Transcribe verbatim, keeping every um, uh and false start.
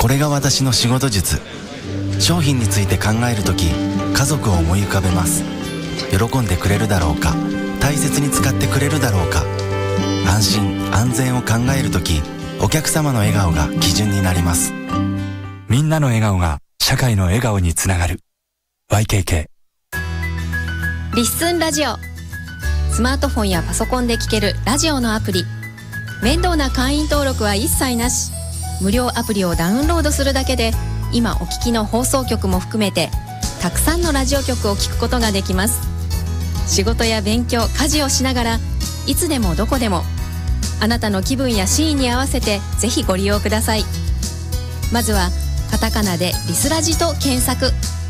これが私の仕事術。商品について考えるとき、家族を思い浮かべます。喜んでくれるだろうか、大切に使ってくれるだろうか。安心安全を考えるとき、お客様の笑顔が基準になります。 みんなの笑顔が社会の笑顔につながる。 ワイケーケー リッスンラジオ。スマートフォンやパソコンで聴けるラジオのアプリ。面倒な会員登録は一切なし。無料アプリをダウンロードするだけで、今お聞きの放送局も含めてたくさんのラジオ局を聞くことができます。仕事や勉強、家事をしながらいつでもどこでも、あなたの気分やシーンに合わせてぜひご利用ください。まずはカタカナでリスラジと検索。